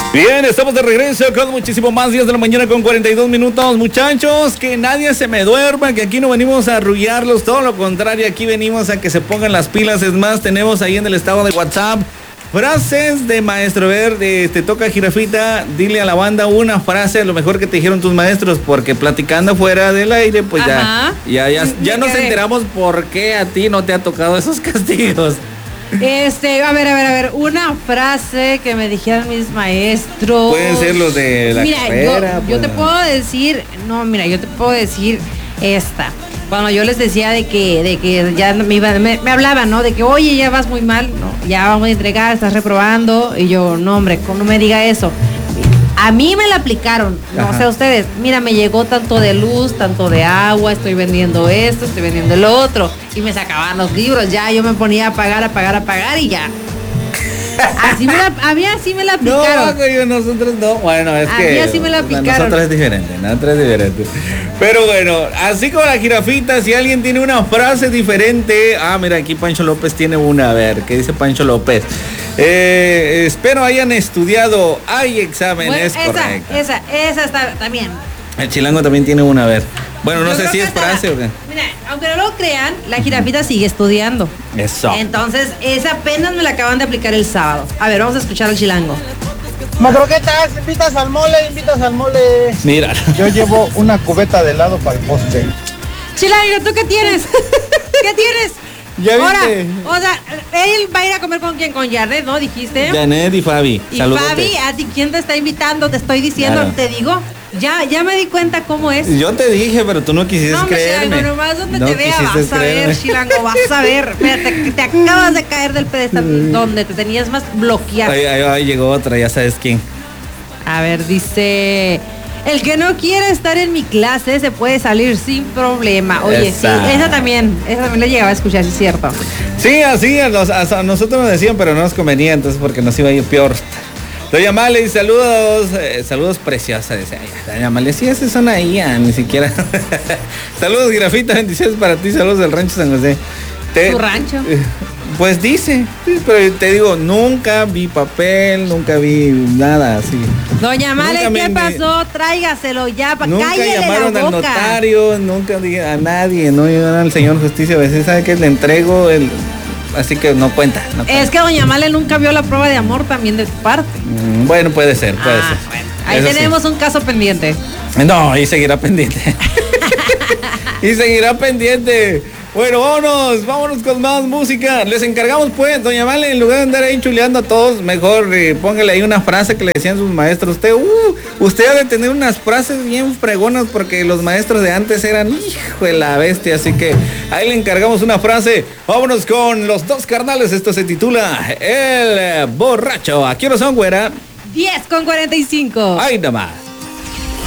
Bien, estamos de regreso con muchísimo más. 10 de la mañana con 42 minutos. Muchachos, que nadie se me duerma, que aquí no venimos a arrullarlos, todo lo contrario, aquí venimos a que se pongan las pilas. Es más, tenemos ahí en el estado de WhatsApp frases de maestro. Verde, te toca, Jirafita, dile a la banda una frase, a lo mejor que te dijeron tus maestros, porque platicando fuera del aire, pues ya nos enteramos por qué a ti no te ha tocado esos castigos. A ver, una frase que me dijeron mis maestros. Pueden ser los de la carrera. Yo te puedo decir, esta. Cuando yo les decía de que ya me hablaban, ¿no? De que, oye, ya vas muy mal, ¿no? Ya vamos a entregar, estás reprobando. Y yo, no, hombre, no me diga eso. A mí me la aplicaron, no sé ustedes. Mira, me llegó tanto de luz, tanto de agua, estoy vendiendo esto, estoy vendiendo lo otro. Y me sacaban los libros, ya yo me ponía a pagar y ya. A mí así me la aplicaron. No, nosotros no. Bueno, es que. A mí así me la aplicaron. Nosotros es diferente. Pero bueno, así como la Jirafita, si alguien tiene una frase diferente. Mira, aquí Pancho López tiene una. A ver, ¿qué dice Pancho López? Espero hayan estudiado. Hay exámenes, correcto. Esa está también. El Chilango también tiene una. A ver. Bueno, no sé si es frase o qué. Mira, aunque no lo crean, la Jirafita sigue estudiando. Eso. Entonces, esa apenas me la acaban de aplicar el sábado. A ver, vamos a escuchar al Chilango. Macroquetas, invitas al mole. Mira. Yo llevo una cubeta de helado para el postre. Chilango, ¿tú qué tienes? ¿Qué tienes? ¿Ya viste? Ahora, o sea, él va a ir a comer con quién, con Janet, ¿no? Dijiste. Janet y Fabi. Y Fabi, ¿a ti quién te está invitando? Te estoy diciendo, claro. Te digo. Ya me di cuenta cómo es. Yo te dije, pero tú no quisiste creerme. Chilango, nomás donde te vea vas a ver, Chilango, vas a ver. Espérate, te acabas de caer del pedestal donde te tenías más bloqueado. Ahí llegó otra, ya sabes quién. A ver, dice... El que no quiere estar en mi clase se puede salir sin problema. Oye, sí, esa también la llegaba a escuchar, sí es cierto. Sí, así a nosotros nos decían, pero no nos convenía, entonces porque nos iba a ir peor. Doña Male, saludos preciosa, dice. Doña Male, sí, esas son ahí, ni siquiera. Saludos, Jirafita, bendiciones para ti, saludos del rancho San José. ¿Tu rancho? Pues dice, pero te digo, nunca vi papel, nunca vi nada así. Doña Male, ¿qué pasó? Tráigaselo ya, nunca llamaron la boca. Al notario, nunca a nadie, no llegaron al señor Justicia, a veces sabe que le entrego así que no cuenta. Es que doña Male nunca vio la prueba de amor también de tu parte. Bueno, puede ser. Bueno. Ahí eso tenemos un caso pendiente. No, y seguirá pendiente. Bueno, vámonos con más música. Les encargamos, pues, doña Male, en lugar de andar ahí chuleando a todos, mejor póngale ahí una frase que le decían sus maestros. Usted ha de tener unas frases bien fregonas porque los maestros de antes eran hijo de la bestia, así que ahí le encargamos una frase. Vámonos con los dos carnales. Esto se titula El Borracho. ¿A qué hora son, güera? 10:45. Ahí nomás.